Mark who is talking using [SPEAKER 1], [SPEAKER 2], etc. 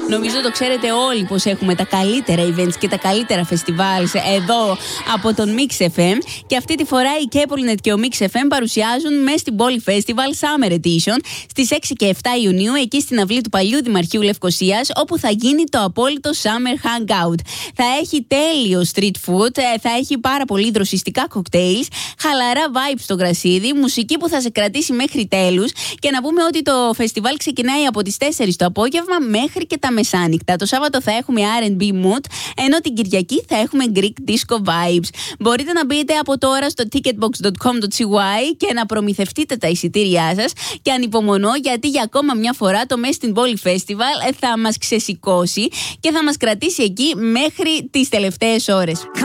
[SPEAKER 1] Νομίζω το ξέρετε όλοι πως έχουμε τα καλύτερα events και τα καλύτερα festivals εδώ από τον Mix FM. Και αυτή τη φορά η Capelnet και ο Mix FM παρουσιάζουν μέσα στην πόλη Festival Summer Edition στις 6 και 7 Ιουνίου, εκεί στην αυλή του παλιού Δημαρχείου Λευκωσίας, όπου θα γίνει το απόλυτο Summer Hangout. Θα έχει τέλειο street food, θα έχει πάρα πολύ δροσιστικά cocktails, χαλαρά vibes στο γρασίδι, μουσική που θα σε κρατήσει μέχρι τέλους. Και να πούμε ότι το φεστιβάλ ξεκινάει από τις 4 το απόγευμα μέχρι και τα μεσάνυχτα. Το Σάββατο θα έχουμε R&B mood, ενώ την Κυριακή θα έχουμε Greek disco vibes. Μπορείτε να μπείτε από τώρα στο ticketbox.com.cy και να προμηθευτείτε τα εισιτήριά σας. Και ανυπομονώ, γιατί για ακόμα μια φορά το Μέσα στην Πόλη Festival θα μας ξεσηκώσει και θα μας κρατήσει εκεί μέχρι τις τελευταίες ώρες.